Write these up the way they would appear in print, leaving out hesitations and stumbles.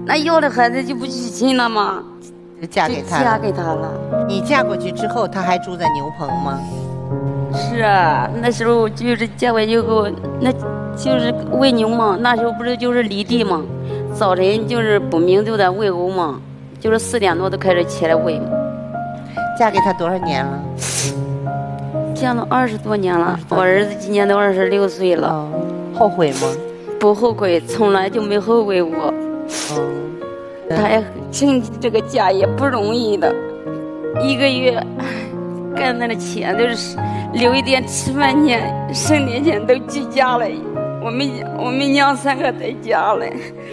那要的孩子就不娶亲了吗？ 就嫁给他了。 嫁给他了。 你嫁过去之后，他还住在牛棚吗？ 是啊，那时候就是嫁过去以后，那就是喂牛嘛。那时候不是就是犁地嘛，早晨就是不明就得喂牛嘛，就是4点多都开始起来喂。 嫁给他多少年了？ 嫁了20多年了，我儿子今年都26岁了。 哦，后悔吗？ 不后悔，从来就没后悔过。他也挣这个家也不容易的，一个月干那的钱都是留一点吃饭钱，剩点钱都居家了。我们娘3个在家了，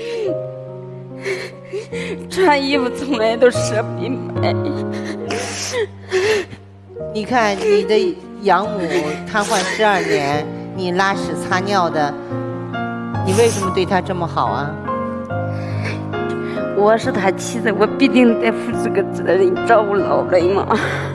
穿衣服从来都舍不得买。 你看你的养母瘫痪12年，你拉屎擦尿的，你为什么对她这么好啊？ 我是他妻子，我必定得负这个责任，照顾老人嘛。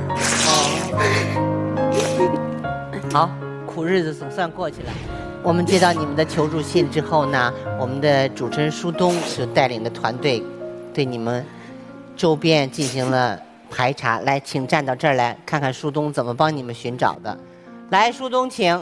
好，苦日子总算过去了。我们接到你们的求助信之后呢，我们的主持人舒东就带领的团队对你们周边进行了排查。来，请站到这儿来，看看舒东怎么帮你们寻找的。来，舒东，请。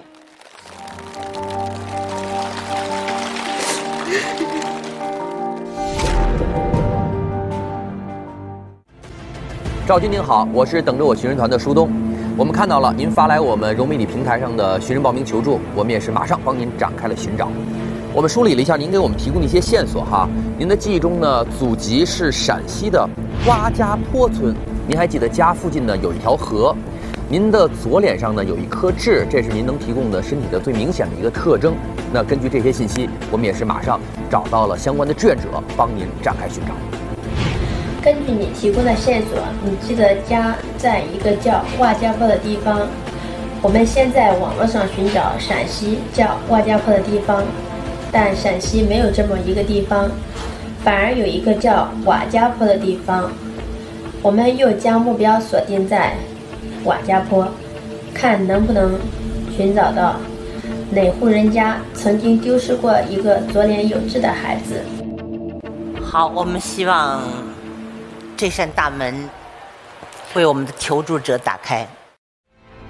赵军您好，我是等着我寻人团的舒东。我们看到了您发来我们融媒体平台上的寻人报名求助，我们也是马上帮您展开了寻找。我们梳理了一下您给我们提供的一些线索哈，您的记忆中呢，祖籍是陕西的瓜家坡村，您还记得家附近呢有一条河，您的左脸上呢有一颗痣，这是您能提供的身体的最明显的一个特征。那根据这些信息，我们也是马上找到了相关的志愿者，帮您展开寻找。 根据你提供的线索，你记得家在一个叫瓦家坡的地方。我们先在网络上寻找陕西叫瓦家坡的地方，但陕西没有这么一个地方，反而有一个叫瓦家坡的地方。我们又将目标锁定在瓦家坡，看能不能寻找到哪户人家曾经丢失过一个左脸有痣的孩子。 好，我们希望这扇大门为我们的求助者打开。